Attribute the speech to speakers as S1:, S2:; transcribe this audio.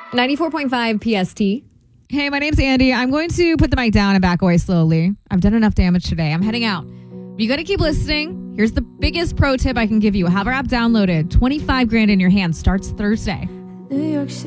S1: 94.5 PST.
S2: Hey, my name's Andy. I'm going to put the mic down and back away slowly. I've done enough damage today. I'm heading out. You got to keep listening. Here's the biggest pro tip I can give you. Have our app downloaded. 25 grand in your hand starts Thursday.
S3: New York City.